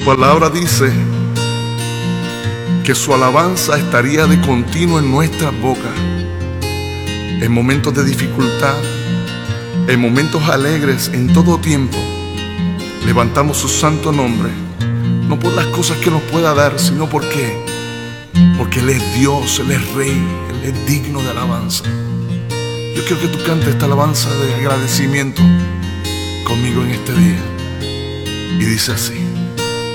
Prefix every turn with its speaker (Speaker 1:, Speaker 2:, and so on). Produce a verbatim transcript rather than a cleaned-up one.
Speaker 1: palabra dice que su alabanza estaría de continuo en nuestras bocas, en momentos de dificultad, en momentos alegres, en todo tiempo. Levantamos su santo nombre, no por las cosas que nos pueda dar, sino porque, porque Él es Dios, Él es Rey, Él es digno de alabanza. Yo quiero que tú cantes esta alabanza de agradecimiento conmigo en este día. Y dice así: